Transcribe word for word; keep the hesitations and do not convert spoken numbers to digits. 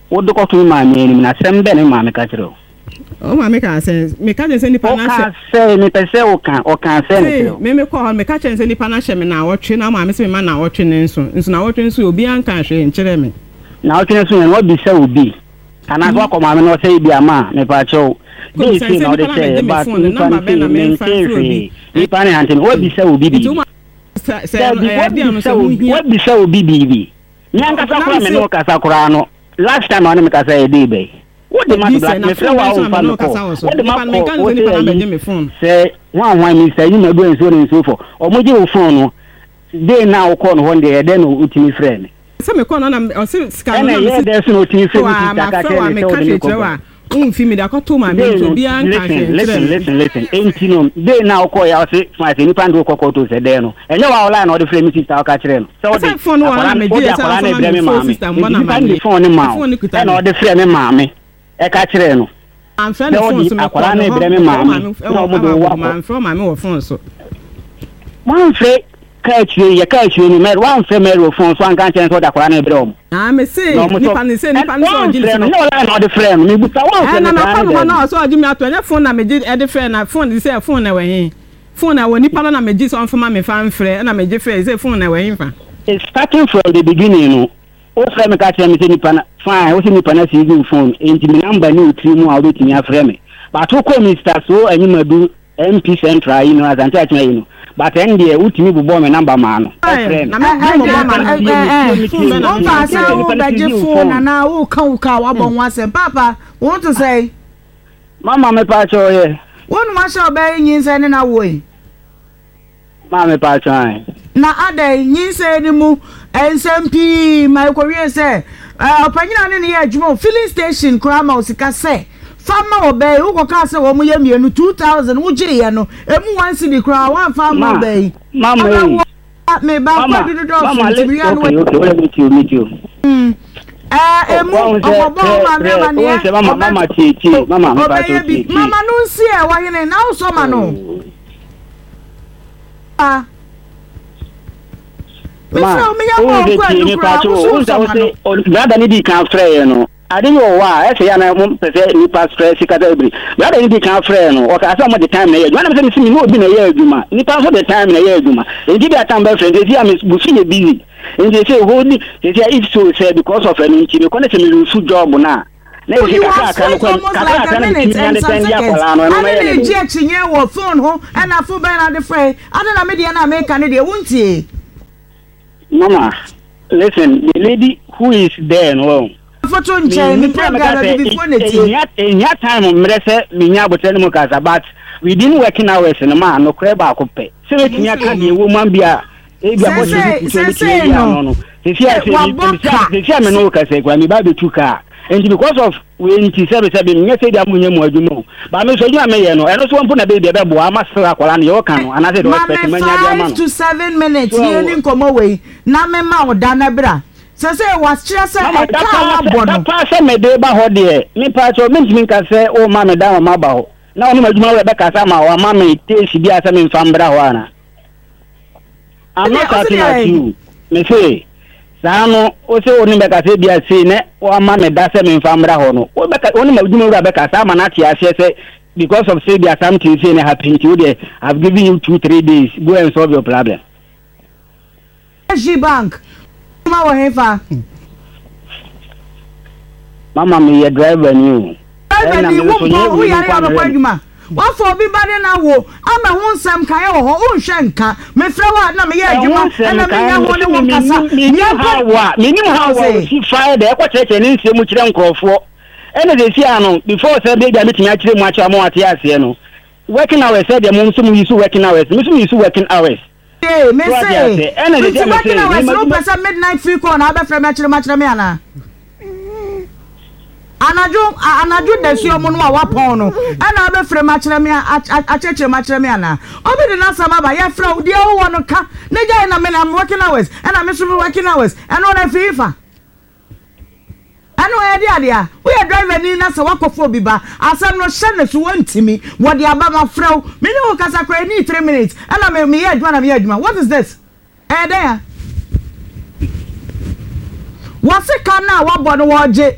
wo do ko to ma me ni na sem be ne ma me ka kire o ma me ka se me ka je se ni pa na se o ka se ni pese o kan o kan se ni kire me me ko ho me ka che se ni pa na hye me na wotwe na ma me se me ma na wotwe ne nso nso na wotwe nso obi an kan hwe nkire me na wotwe nso no bi se obi ana so ko ma me no se bi ama me pa cho bi se na o de se ba number be na me fa obi ni pa ne hantin o bi se obi bi se se e bi am so hu o bi se obi bi bi nyanga sa ko me no ka sa kura no last time on me ka sa e dey be what the man black me flow out fan ko what the man me kan ni pa na be me phone say one one me say you na do enso ni so for o mo je o phone no dey now call no one dey dey no utimi friend say me call na o say scan na me dey so no utimi friend me ta ka tell me so dey ko un fi me da ko to ma me so bi an ka listen listen listen enti no dey now call ya say fa say ni pa ndo ko ko to say dey no enye wa online no dey frame sister ka kire no so dey phone wa na me dey say phone sister mo na ma me phone ni ma e na o dey frame ma me e ka kire no I'm friend phone so me akwara na ibre me maami no mo do wa man from maami wo phone so wan fe ka chue ye ka chue ni me wan fe me ro phone so an kan chen so da akwara na ibre o ah me say ni pa ni say ni pa ni so ji no la na the friend me buta wan fe na na pa no na so ji me ato nya phone na me ji e de friend na phone di say phone na we hin phone na we ni pa na me ji so on ma me fa mfre na me ji friend say phone na we hin fa it's starting from the beginning no o frame me ka tell me say ni pa na fine o say ni pa na si use phone enti me number ni utri mu a o ti mi afre me but o ko Mister so anyi madu M P Central you know as anti achina you know but en dey utimi bubo me number ma no friend na me mo mama eh on fa say o beje phone na o kan o ka wa bon wasem papa want to say mama me pa cho ye wonu ma sha obe yin se ni na wo yi mama me pa cho ai na ade yin se ni mu ensem pi my korea say opanyina ne ne ya adwuma filling station krama osika say fama obey wo ka say wo mu ye mienu two thousand wo gire ye no emu one city kra one fama obey mama me ba kwa do do mama let's okay okay let me you meet you mm eh emu obo ma me ba ne mama mama chi chi mama me ba chi mama no nsi e wa hene na wo so ma no ah ma o de ti ni pa cho o sa o se o brother ni di kan frɛ no ade yo wa e se ya na mo pese ni pa stress ka da bri brother ni di kan frɛ no o ka sa mo the time na ye na me se mi no obi na ye adwuma ni pa so the time na ye adwuma e di bi atam ba friend e am bu fi ye busy e dey say hold ni e say if so say because of an inchi me connect me lose job na na e ka ka no ko ka ka na ti na ten ya kwala no no me ye je chinye wo phone ho and afo ben na the friend ade na me dey na me ka ne dey wuntie mama listen the lady who is there no photo nche me program before na ti in ya time mrese me nya botel mu kaza but we didn't working hours no ma no kre ba ko pe se we tinya ka de wo man bia e bia bo se se se no no se se se se me no ka se kwa me ba be tu ka and because of we nti seven seven me say dia munye mu adwuma ba me so juma me ye no eno so mpo na be bia be bo amasra akwala na yo ka no ana se do expect manya dia ma no five to seven minutes ye ni nkomo we na me ma oda na bra se se was kire se e ka abo no pa se me de ba ho de me pa so me ntimi ka se o ma me da ma ba ho na oni madwuma we be ka sa ma wa ma me tesi bia se me mfambra ho ana I'm not talking about you me say sano o se oni be ka se bia se ne o ma me da se me mfambra ho no o be ka oni madwuma we be ka sa ma na tia se se because of say there something say ne happen to you I've given you two three days go and solve your problem G bank ma wo hefa mama me ye driver ni driver ni wo ko wo yare ya ba adwuma wa fo bi ba de na wo ama ho nsam kan ye ho wo nhwe nka me frɛ wa na me ye adwuma na me nya ho ne wo kasa ni hawa ni ni hawa si fire de ko cheche ni nsie mu kire nkrofo ene de si ano before say be dia metimi akire mu akire mu ate ase no working hours say de mu so mu use working hours me so mu use working hours eh me say ene de me say no person midnight free call na be frɛ me akire mu akire me ana anaju anaju de si omo no a wapon no ana be frɛ me akire me akire me akire me ana obi de na sama ba ye frɛ odi e wo no ka ne gya na me na working hours ana me so working hours ana na fifa anu e dia dia we driver ni na se wakofo bi ba asam no hye ne so wantimi wo de aba ma frɛ me ne wo kasa kra ni three minutes ana me me ye adwuma na me ye adwuma what is this eh there wase kana wa bo no wo je